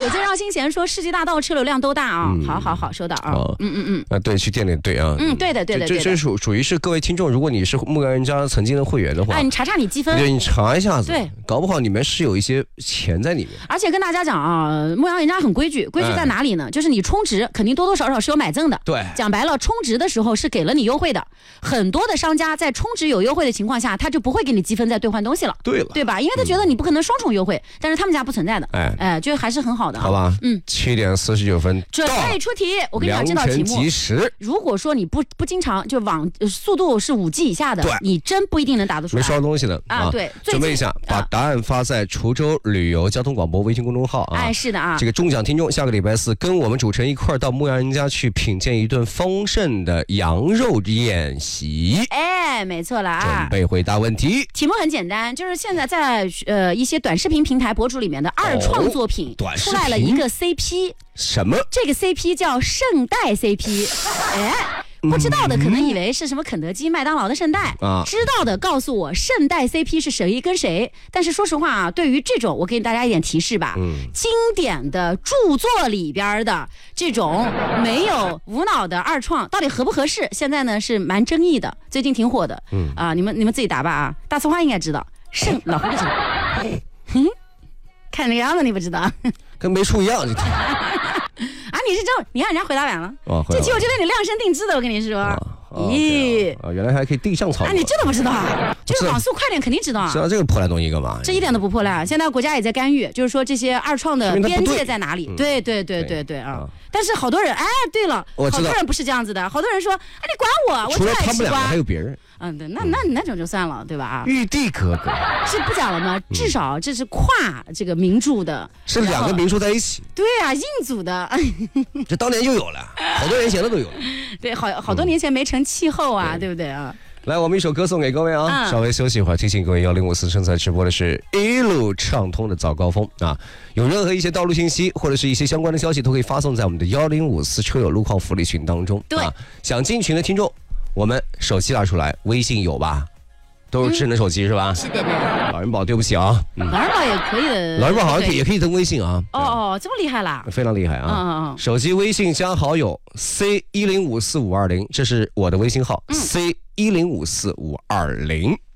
有些绕心弦说世纪大道车流量都大啊，好，收到啊。 对，去店里对啊。 对的。 这属于是各位听众，如果你是牧羊人家曾经的会员的话， 你查查你积分， 对，你查一下子， 对， 搞不好里面是有一些钱在里面。 而且跟大家讲啊，牧羊人家很规矩在哪里呢？就是你充值肯定多多少少是有买赠的。 对， 讲白了，充值的时候是给了你优惠的。很多的商家在充值有优惠的情况下，他就不会给你积分再兑换东西了。 对了， 对吧？因为他觉得你不可能双重优惠，但是他们家不存在的。就还是很好的。 好吧，7点49分， 准备出题。我跟你讲，这道题目及时。 如果说你不经常就速度是5G 以下的，你真不一定能答得出来。 没烧东西的啊，对。 准备一下，把答案发在滁州旅游交通广播微信公众号啊。 是的啊。 这个中奖听众下个礼拜4跟我们主持人一块到牧羊人家去品鉴一顿丰盛的羊肉宴席。 没错了啊。 准备回答问题。 题目很简单，就是现在在一些短视频平台博主里面的二创作品出来了一个 CP。 什么？ 这个 CP 叫圣代 CP。不知道的可能以为是什么肯德基、麦当劳的圣代知道的告诉我圣代 CP 是谁跟谁。但是说实话啊，对于这种我给大家一点提示吧，经典的著作里边的这种没有无脑的二创到底合不合适，现在呢是蛮争议的，最近挺火的。你们自己答吧啊。大葱花应该知道，老胡不知道。看那个样子你不知道， 跟没出一样。 你看人家回答完了。这题我就为你量身定制的，我跟你说。 原来还可以定向操作。 你这都不知道？这个网速快点肯定知道啊。 知道这个破烂东西干嘛？ 这一点都不破烂。现在国家也在干预，就是说这些二创的边界在哪里？对啊。但是好多人，对了，好多人不是这样子的，好多人说，你管我， 除了他们两个还有别人。 对，那种就算了，对吧？ 玉帝哥哥是不讲了吗？至少这是跨这个名著的， 是2个名著在一起。 对啊，印组的， 这当年就有了，好多年前的都有了。 对，好多年前没成气候啊，对不对啊？ 来，我们一首歌送给各位啊，稍微休息一会儿。提醒各位，1054正在直播的是一路畅通的早高峰啊，有任何一些道路信息或者是一些相关的消息，都可以发送在我们的1054车友路况福利群当中。 对， 想进群的听众，我们手机拿出来，微信有吧？都是智能手机是吧？ 是的。 老人保对不起啊。 老人保也可以的。 老人保好像也可以登微信啊。 这么厉害啦！ 非常厉害啊。手机微信加好友 C10545520，这是我的微信号 C10545520。